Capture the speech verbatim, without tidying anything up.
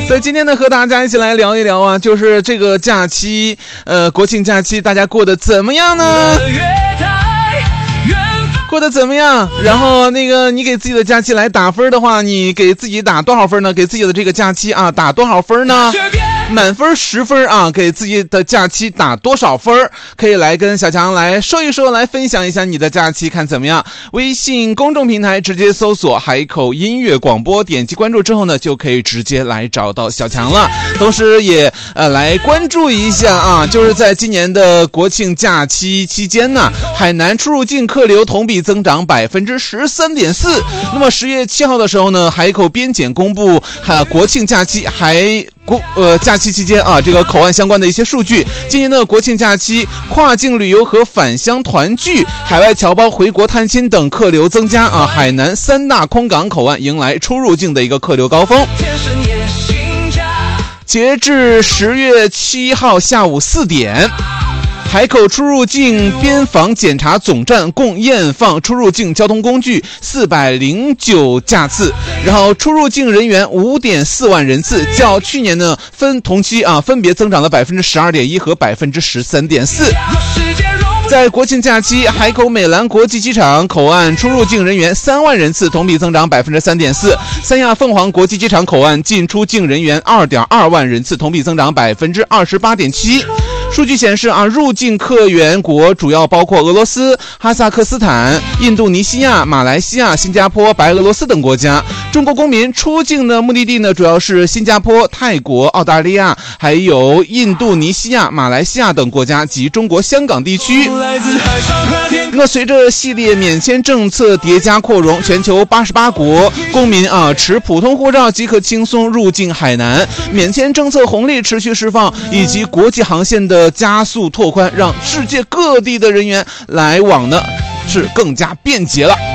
所以今天呢，和大家一起来聊一聊啊，就是这个假期，呃，国庆假期大家过得怎么样呢？过得怎么样？然后那个你给自己的假期来打分的话，你给自己打多少分呢？给自己的这个假期啊打多少分呢？满分十分啊，给自己的假期打多少分？可以来跟小强来说一说，来分享一下你的假期看怎么样。微信公众平台直接搜索海口音乐广播，点击关注之后呢，就可以直接来找到小强了。同时也呃来关注一下啊，就是在今年的国庆假期期间呢，海南出入境客流同比增长百分之十三点四。那么十月七号的时候呢，海口边检公布哈国庆假期还国呃假期期间啊，这个口岸相关的一些数据。今年的国庆假期，跨境旅游和返乡团聚、海外侨胞回国探亲等客流增加啊，海南三大空港口岸迎来出入境的一个客流高峰。截至十月七号下午四点。海口出入境边防检查总站共验放出入境交通工具四百零九架次，然后出入境人员 五点四万人次，较去年呢分同期啊分别增长了 百分之十二点一 和 百分之十三点四。在国庆假期，海口美兰国际机场口岸出入境人员三万人次，同比增长 百分之三点四。三亚凤凰国际机场口岸进出境人员 二点二万人次，同比增长 百分之二十八点七。数据显示啊，入境客源国主要包括俄罗斯、哈萨克斯坦、印度尼西亚、马来西亚、新加坡、白俄罗斯等国家。中国公民出境的目的地呢，主要是新加坡、泰国、澳大利亚，还有印度尼西亚、马来西亚等国家及中国香港地区。那么随着系列免签政策叠加扩容，全球八十八国公民啊持普通护照即可轻松入境海南。免签政策红利持续释放，以及国际航线的加速拓宽，让世界各地的人员来往呢是更加便捷了。